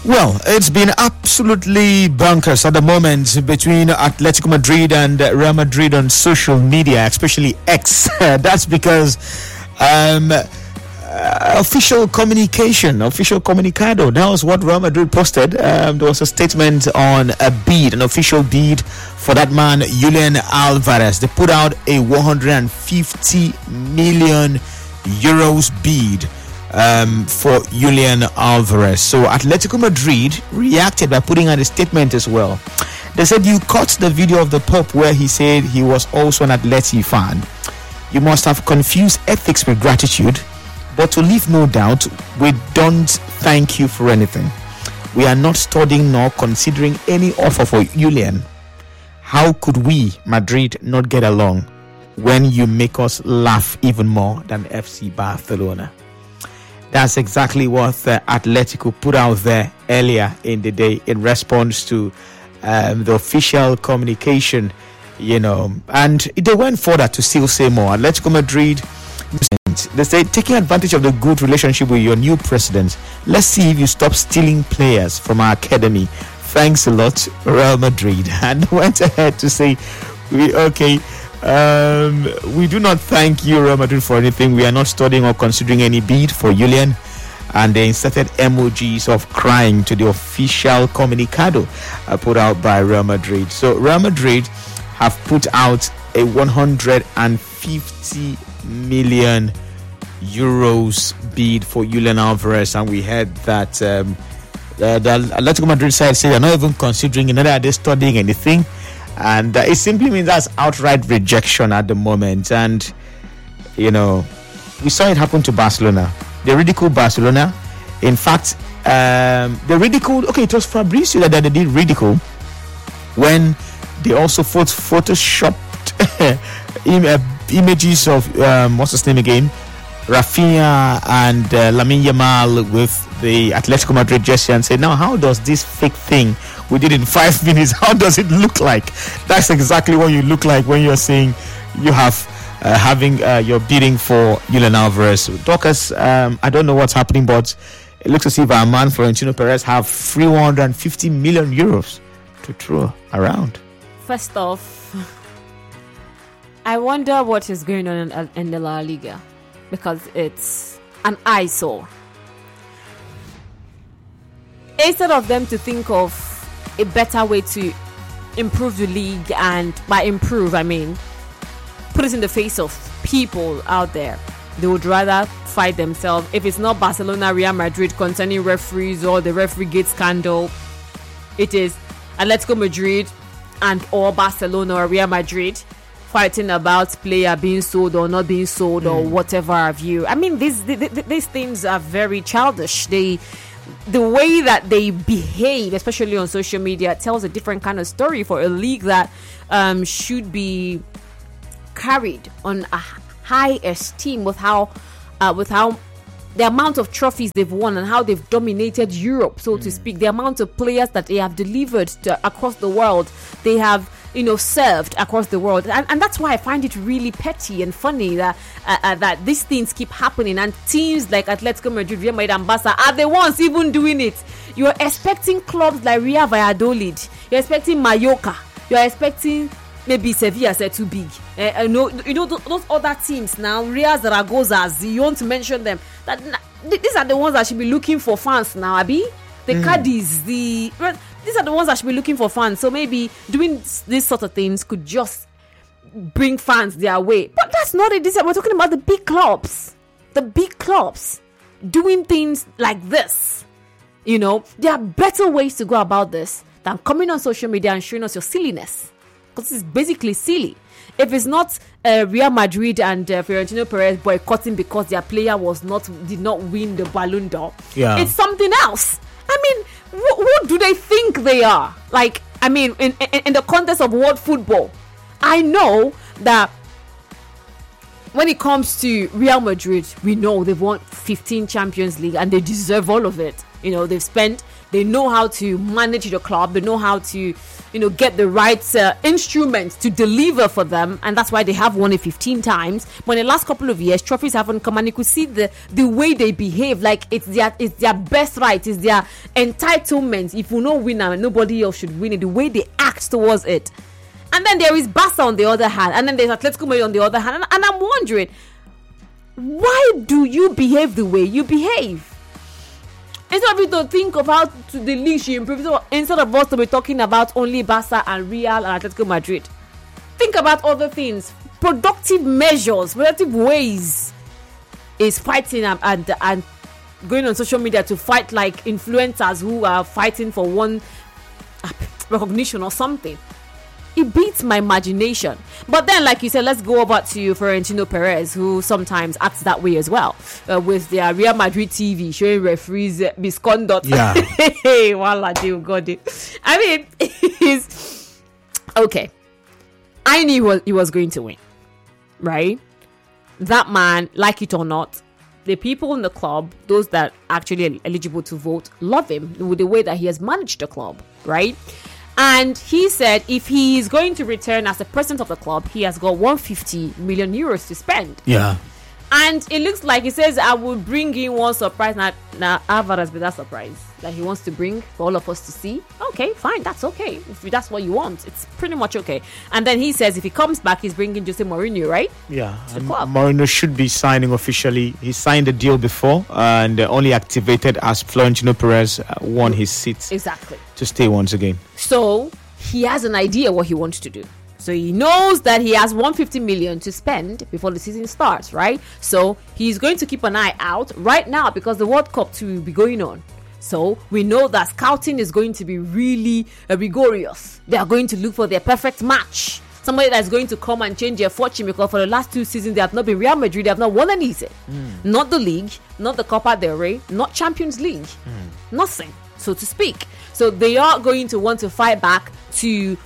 Well, it's been absolutely bonkers at the moment between Atletico Madrid and Real Madrid on social media, especially X. That's because official comunicado. That was what Real Madrid posted. There was a statement on an official bid for that man, Julian Alvarez. They put out a 150 million euros bid for Julian Alvarez. So Atletico Madrid reacted by putting out a statement as well. They said, "You caught the video of the Pope where he said he was also an Atleti fan. You must have confused ethics with gratitude, but to leave no doubt, we don't thank you for anything. We are not studying nor considering any offer for Julian. How could we, Madrid, not get along when you make us laugh even more than FC Barcelona?" That's exactly what Atletico put out there earlier in the day in response to the official communication, and they went further to still say more. Atletico Madrid, they say, taking advantage of the good relationship with your new president, let's see if you stop stealing players from our academy. Thanks a lot, Real Madrid. And went ahead to say, we do not thank you, Real Madrid, for anything. We are not studying or considering any bid for Julian. And they inserted emojis of crying to the official comunicado put out by Real Madrid. So Real Madrid have put out a 150 million euros bid for Julian Alvarez, and we heard that the Atletico Madrid side said they're not even considering, neither are they studying anything. And it simply means that's outright rejection at the moment. And we saw it happen to Barcelona. They ridiculed Barcelona. In fact, they ridiculed, it was Fabrizio that they did ridicule when they also photoshopped images of what's his name again, Rafinha and Lamine Yamal with the Atletico Madrid jersey, and say, now how does this fake thing we did in 5 minutes, how does it look like? That's exactly what you look like when you're saying you have you're bidding for Julian Alvarez. Dorcas, I don't know what's happening, but it looks as if our man Florentino Perez have 350 million euros to throw around. First off, I wonder what is going on in the La Liga, because it's an eyesore. Instead of them to think of a better way to improve the league, and by improve I mean put it in the face of people out there, they would rather fight themselves. If it's not Barcelona, Real Madrid concerning referees or the referee gate scandal, it is Atletico Madrid and or Barcelona or Real Madrid fighting about player being sold or not being sold or whatever have you. I mean, these things are very childish. The way that they behave, especially on social media, tells a different kind of story for a league that should be carried on a high esteem with how the amount of trophies they've won and how they've dominated Europe, so to speak, the amount of players that they have delivered across the world, they have served across the world, and that's why I find it really petty and funny that these things keep happening, and teams like Atletico Madrid, Real Madrid, and Barca are the ones even doing it. You're expecting clubs like Real Valladolid, you're expecting Mallorca, you're expecting maybe Sevilla said too big. Those other teams now, Real Zaragoza, you want to mention them? These are the ones that should be looking for fans now, Abi. The Cadiz, these are the ones that should be looking for fans. So maybe doing these sort of things could just bring fans their way. But that's not it. We're talking about the big clubs. The big clubs doing things like this. There are better ways to go about this than coming on social media and showing us your silliness. Because it's basically silly. If it's not Real Madrid and Florentino Perez boycotting because their player did not win the Ballon d'Or, it's something else. I mean, what do they think they are? Like, I mean, in the context of world football, I know that when it comes to Real Madrid, we know they've won 15 Champions League and they deserve all of it. They know how to manage the club, they know how to get the right instruments to deliver for them, and that's why they have won it 15 times. But in the last couple of years, trophies haven't come, and you could see the way they behave, like it's their best right, it's their entitlement. If you don't win, nobody else should win it. The way they act towards it. And then there is Barca on the other hand, and then there's Atletico Madrid on the other hand, and I'm wondering, why do you behave the way you behave? Instead of you to think of how to the league should improve, instead of us to be talking about only Barca and Real and Atletico Madrid, think about other things, productive measures, productive ways. Is fighting and going on social media to fight like influencers who are fighting for one recognition or something. It beats my imagination. But then, like you said, let's go over to Florentino Perez, who sometimes acts that way as well, with their Real Madrid TV showing referees misconduct. Yeah. Hey, voila, you got it. I mean, he's okay. I knew he was going to win, right? That man, like it or not, the people in the club, those that actually are eligible to vote, love him with the way that he has managed the club, right? And he said if he is going to return as the president of the club, he has got 150 million euros to spend. Yeah. And it looks like he says, I will bring in one surprise. Now Alvarez be that surprise that he wants to bring for all of us to see. Okay, fine, that's okay. If that's what you want, it's pretty much okay. And then he says if he comes back, he's bringing Jose Mourinho, right? Yeah. To the club. Mourinho should be signing officially. He signed the deal before and only activated as Florentino Perez won his seat. Exactly. To stay once again. So he has an idea what he wants to do. So he knows that he has 150 million to spend before the season starts, right? So he's going to keep an eye out right now because the World Cup will be going on. So we know that scouting is going to be really rigorous. They are going to look for their perfect match. Somebody that's going to come and change their fortune, because for the last 2 seasons they have not been Real Madrid, they have not won anything. Not the league, not the Copa del Rey, not Champions League. Nothing, so to speak. So they are going to want to fight back to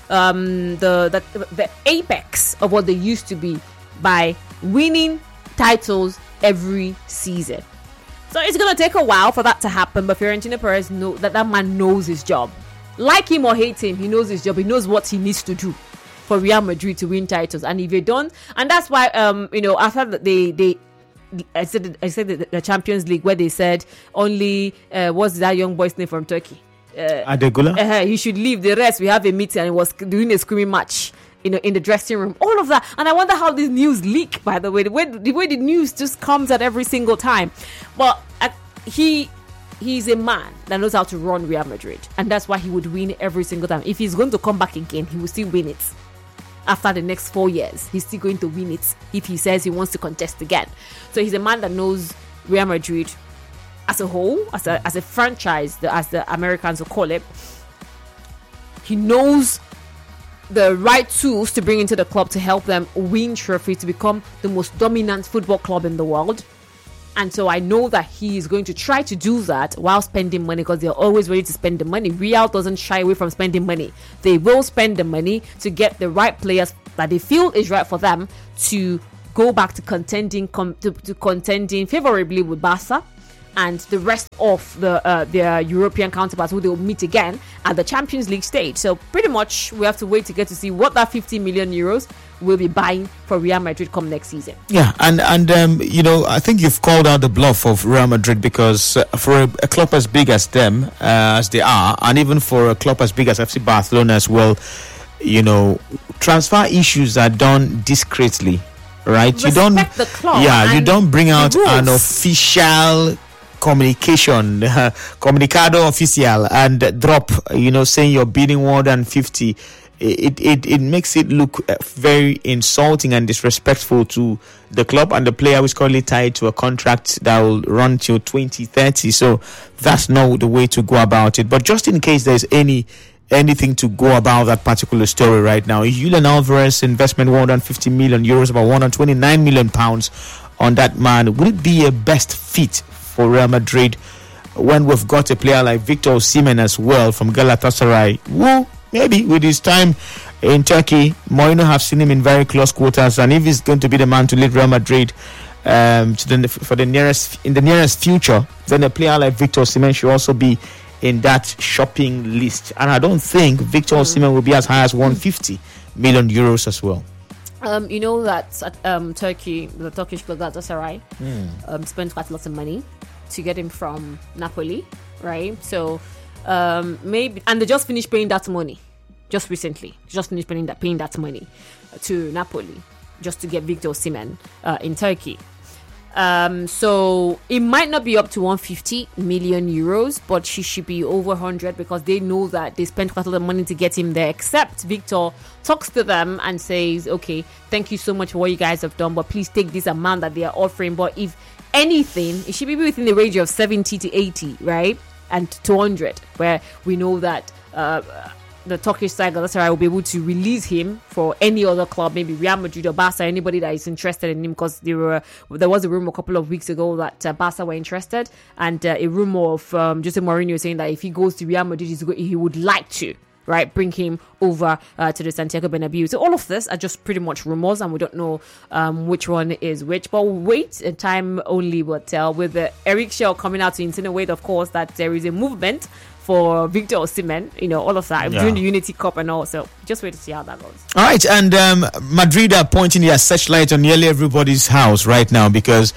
the apex of what they used to be by winning titles every season. So it's going to take a while for that to happen, but Florentino Perez knows that man knows his job. Like him or hate him, he knows his job. He knows what he needs to do for Real Madrid to win titles. And if they don't, and that's why after I said the Champions League, where they said only what's that young boy's name from Turkey? Adegula. He should leave. The rest, we have a meeting, and he was doing a screaming match, in the dressing room. All of that, and I wonder how this news leak. By the way, the way the news just comes at every single time. But he's a man that knows how to run Real Madrid, and that's why he would win every single time. If he's going to come back again, he will still win it. After the next 4 years, he's still going to win it if he says he wants to contest again. So he's a man that knows Real Madrid as a whole, as a franchise, as the Americans will call it. He knows the right tools to bring into the club to help them win trophies, to become the most dominant football club in the world. And so I know that he is going to try to do that while spending money, because they're always ready to spend the money. Real doesn't shy away from spending money. They will spend the money to get the right players that they feel is right for them to go back to contending favorably with Barca and the rest of their European counterparts, who they will meet again at the Champions League stage. So pretty much we have to wait to get to see what that 50 million euros will be buying for Real Madrid come next season. Yeah, and I think you've called out the bluff of Real Madrid, because for a club as big as them, as they are, and even for a club as big as FC Barcelona as well, transfer issues are done discreetly, right? Respect the club. Yeah, you don't bring out rules. an official communication, comunicado oficial, and drop, saying you're bidding more than 50. It makes it look very insulting and disrespectful to the club and the player, who is currently tied to a contract that will run till 2030. So that's not the way to go about it. But just in case there's anything to go about that particular story right now, Julian Alvarez investment 150 million euros, about 129 million pounds on that man. Would it be a best fit for Real Madrid when we've got a player like Victor Osimhen as well from Galatasaray? Well, maybe with his time in Turkey, Mourinho have seen him in very close quarters, and if he's going to be the man to lead Real Madrid in the nearest future, then a player like Victor Osimhen should also be in that shopping list. And I don't think Victor Osimhen will be as high as 150 million euros as well. You know that Turkey, the Turkish club Galatasaray, spent quite a lot of money to get him from Napoli, right? So maybe, and they just finished paying that money just recently. Just finished paying that money to Napoli just to get Victor Osimhen in Turkey. So it might not be up to 150 million euros, but she should be over 100 because they know that they spent quite a lot of money to get him there. Except Victor talks to them and says, okay, thank you so much for what you guys have done, but please take this amount that they are offering. But if anything, it should be within the range of 70 to 80, right? And 200, where we know that the Turkish side Galatasaray will be able to release him for any other club, maybe Real Madrid or Barca, anybody that is interested in him, because there was a rumor a couple of weeks ago that Barca were interested, and a rumor of Jose Mourinho saying that if he goes to Real Madrid, he would like to, right, bring him over to the Santiago Bernabeu. So all of this are just pretty much rumors, and we don't know which one is which. But wait, and time only will tell. With Eric Shaw coming out to insinuate, of course, that there is a movement for Victor Osimhen, all of that during the Unity Cup and all. So just wait to see how that goes. All right, and Madrid are pointing their searchlight on nearly everybody's house right now because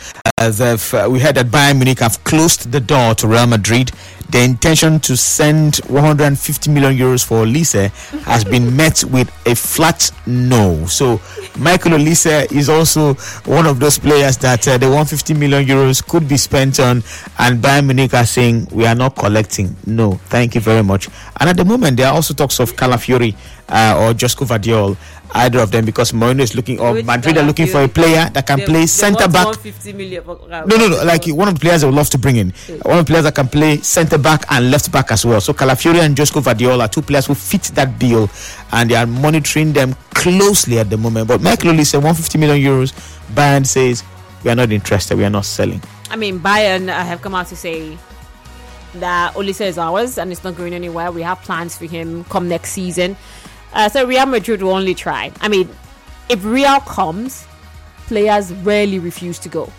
we heard that Bayern Munich have closed the door to Real Madrid. The intention to send 150 million euros for Olise has been met with a flat no. So Michael Olise is also one of those players that the 150 million euros could be spent on, and Bayern Munich are saying we are not collecting. No, thank you very much. And at the moment, there are also talks of Calafiori or Josko Vardiol, either of them, because Mourinho is looking, or Madrid are looking for a player that can play centre back. 150 million. No, like one of the players they would love to bring in. One of the players that can play centre back and left back as well. So Calafiori and Josko Vardiol are two players who fit that bill, and they are monitoring them closely at the moment. But Michael Olise, 150 million euros, Bayern says we are not interested, we are not selling. I mean, Bayern have come out to say that Olise is ours and it's not going anywhere. We have plans for him come next season. So Real Madrid will only try. I mean, if Real comes, players rarely refuse to go.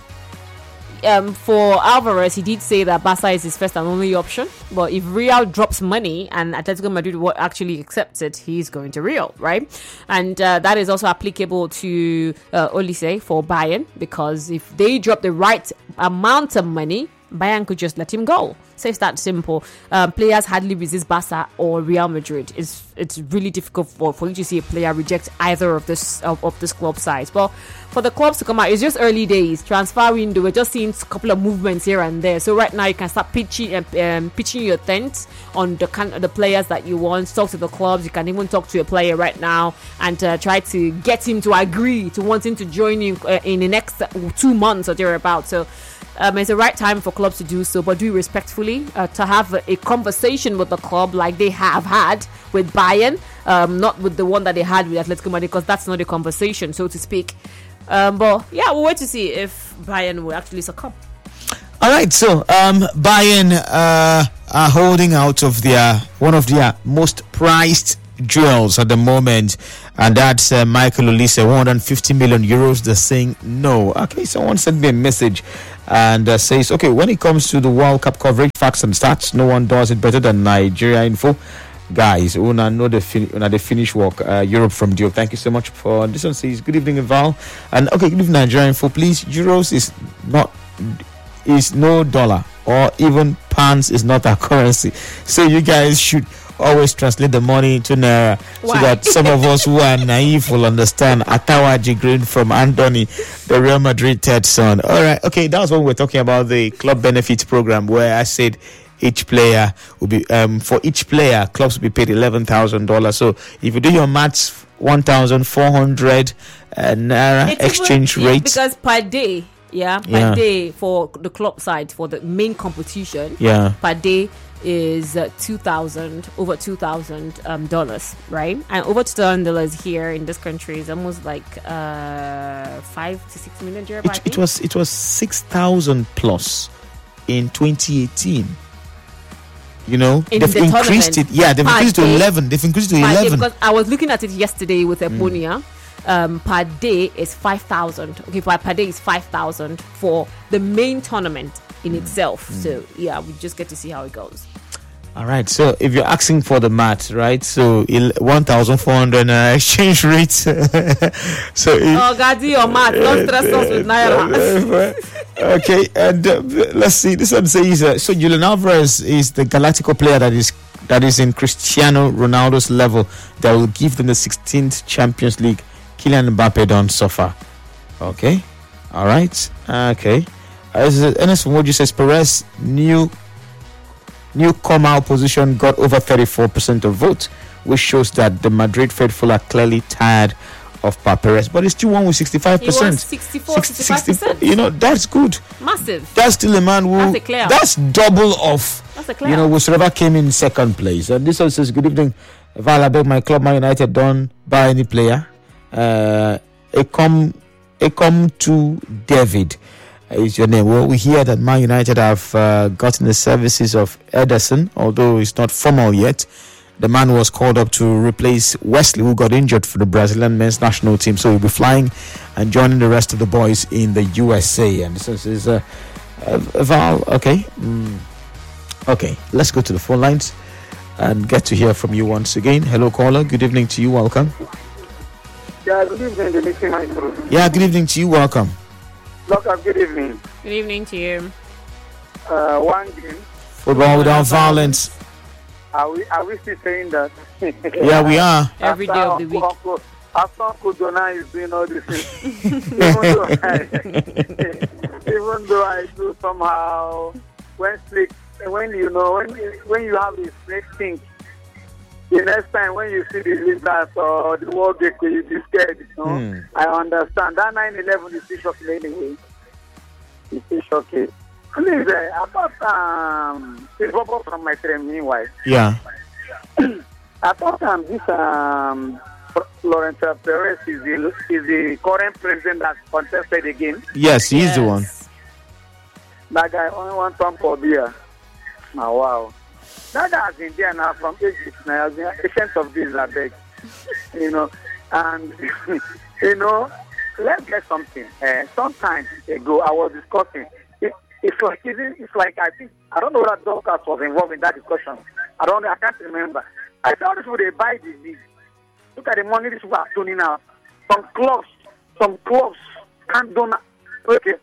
For Alvarez, he did say that Barca is his first and only option. But if Real drops money and Atletico Madrid will actually accept it, he's going to Real, right? And that is also applicable to Olise for Bayern, because if they drop the right amount of money, Bayern could just let him go. So it's that simple. Players hardly resist Barca or Real Madrid. It's really difficult for you to see a player reject either of this club sides. But for the clubs to come out, it's just early days. Transfer window, we're just seeing a couple of movements here and there. So right now you can start pitching your tent on the players that you want. Talk to the clubs. You can even talk to a player right now and try to get him to agree to wanting to join you in the next 2 months or thereabouts. So it's the right time for clubs to do so, but do it respectfully, to have a conversation with the club like they have had with Bayern, not with the one that they had with Atletico Madrid, because that's not a conversation, so to speak. But yeah, we'll wait to see if Bayern will actually succumb. All right, so Bayern are holding out of one of their most prized jewels at the moment, and that's Michael Olise, 150 million euros. They're saying no. Okay, someone sent me a message and says, okay, when it comes to the World Cup coverage, facts and stats, no one does it better than Nigeria Info. Guys, una know the finish work. Europe from Dio. Thank you so much for this one. Says good evening, Val. And okay, good evening, Nigeria Info. Please, euros is no dollar, or even pounds is not our currency. So you guys should always translate the money to naira. Why? So that some of us who are naive will understand. Atawa Jigrin from Anthony, the Real Madrid third son. All right, okay, that was when we were talking about the club benefits program, where I said each player will be for each player clubs will be paid $11,000. So if you do your maths, 1,400 naira exchange rate, because per day. Per day for the club side, for the main competition, per day is over $2,000, right? And over $2,000 here in this country is almost like 5 to 6 million euro. It was 6,000 plus in 2018. They've increased it. Yeah, they've increased to 11. They've increased to 11. Because I was looking at it yesterday with Eponia. Per day is 5,000. Okay, per day is 5,000 for the main tournament in itself. So yeah, we just get to see how it goes. All right. So if you're asking for the math, right? So 1,400 exchange rate. So God, do your math. Don't stress us with naira. Okay, and let's see. This one says so Julian Alvarez is the Galactico player that is in Cristiano Ronaldo's level that will give them the 16th Champions League. Kylian Mbappe don't suffer. Okay, all right. Okay. Ernest Moji says Perez newcomer opposition got over 34% of votes, which shows that the Madrid faithful are clearly tired of Perez, but it's still won with 65%. He won 65%. You know, that's good. Massive. That's still a man who. That's double of. That's a clear. You know, whoever came in second place. And this one says, "Good evening, Val. I beg my club, Man United, don't buy any player. Come to David." Is your name. Well, we hear that Man United have gotten the services of Ederson, although it's not formal yet. The man was called up to replace Wesley, who got injured for the Brazilian men's national team. So he'll be flying and joining the rest of the boys in the USA. And this is Val. Okay. Okay, let's go to the phone lines and get to hear from you once again. Hello, caller. Good evening to you. Welcome. Yeah, good evening. Yeah, good evening to you. Welcome. Good evening. Good evening to you. One game. Football without violence. Are we still saying that? Yeah, we are. Every day of the week. After Uncle Donna is doing all this things. even though I do somehow, when you have this snake thing, the next time when you see the lizards or the world gecko, you'll be scared. You know? I understand. That 9/11 is still shocking anyway. It's still shocking. Please, about it's Bobo from my friend, meanwhile. Yeah. I thought this Florent Perez is the current president that contested again. Yes, he's the one. That guy only wants one for beer. Oh, wow. That guy has been there now from Egypt. Now has been patient of this, I beg. You know, and you know, let's get something. Some time ago, I was discussing. It's like I think I don't know whether Dorcas was involved in that discussion. I can't remember. I thought this would they buy the league. Look at the money these people are tuning out. Some clubs can donate. Okay,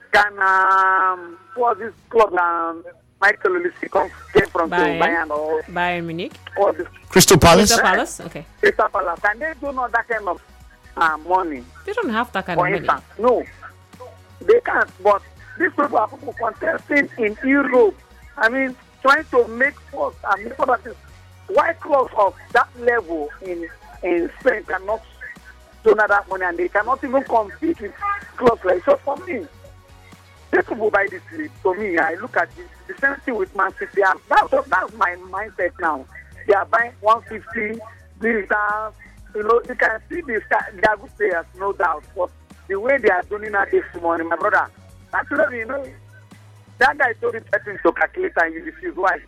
what's this club? Michael Olise came from Bayern or Bayern Munich. Or this Crystal Palace. Okay. Crystal Palace. Can they do not that kind of money? They don't have that kind of money. No, they can't. But these people are people contesting in Europe. I mean, trying to make us. I mean, why clubs of that level in Spain cannot donate that money, and they cannot even compete with clubs like so. For me, these people buy this league. For me, I look at it, the same thing with Man City. That's my mindset now. They are buying 150 visitors. You know, you can see they are good players, no doubt. But the way they are doing that this morning, my brother. Actually, you know, that guy told me to calculate and you refuse. Why?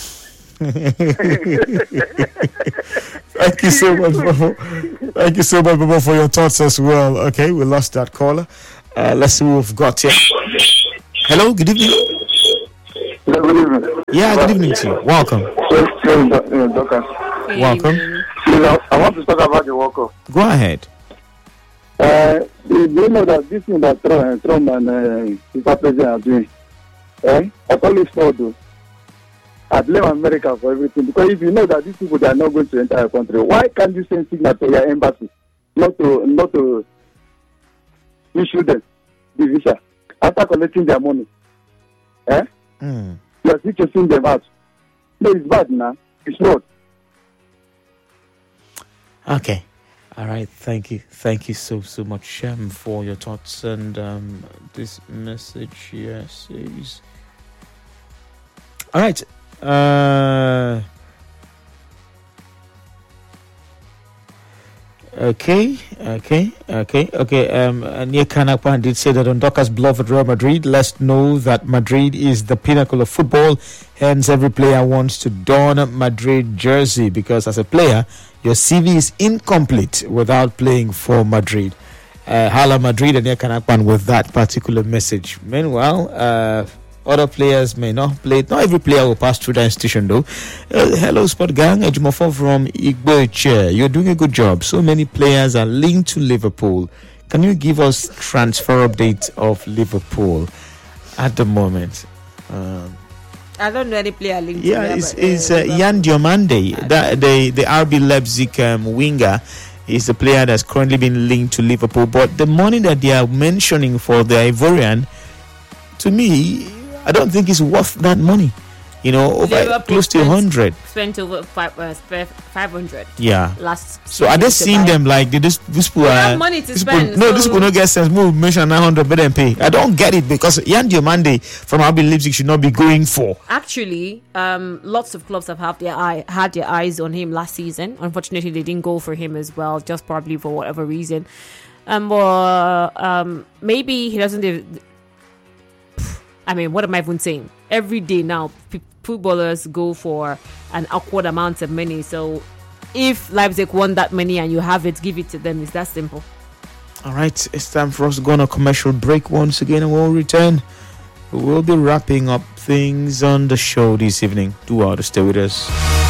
Thank you so much, Bobo. Thank you so much, Bobo, for your thoughts as well. Okay, we lost that caller. Let's see who we've got here. Hello, good evening. Hello, good evening. Yeah, good evening to you. Welcome. Welcome. I want to talk about the World Cup. Go ahead. Do you know that this thing that Trump and FIFA president are doing? I call it fraud, though. I blame America for everything, because if you know that these people, they are not going to enter a country, why can't you send signal to your embassy not to issue them the visa after collecting their money? You are still chasing them out. No, it's bad now. It's not. Okay. All right. Thank you. Thank you so much for your thoughts. And this message here says, all right. Okay. Nia Kanakpan did say that on Doka's beloved Real Madrid, let's know that Madrid is the pinnacle of football. Hence, every player wants to don a Madrid jersey, because as a player, your CV is incomplete without playing for Madrid. Hala Madrid and Nia Kanakpan with that particular message. Meanwhile, Other players may not play. Not every player will pass through that institution, though. Hello, Sport Gang. Ejumofo from Igboche. You're doing a good job. So many players are linked to Liverpool. Can you give us transfer update of Liverpool at the moment? I don't know any player linked. Yeah, it's Yan Diomande, the RB Leipzig winger. Is the player that's currently been linked to Liverpool. But the money that they are mentioning for the Ivorian, to me, I don't think it's worth that money. You know, over close to 100. Spent over 500. Yeah. Last. So are they seeing them like this people are money to spend? No, this people don't get sense. Move mention 900, but then pay. I don't get it because Yan Diomande from RB Leipzig should not be going for. Actually, lots of clubs have had their eyes on him last season. Unfortunately, they didn't go for him as well, just probably for whatever reason. Maybe he doesn't. I mean, what am I even saying? Every day now, footballers go for an awkward amount of money. So if Leipzig want that money and you have it, give it to them. It's that simple. All right, it's time for us to go on a commercial break once again, and we'll return. We'll be wrapping up things on the show this evening. Do all to stay with us.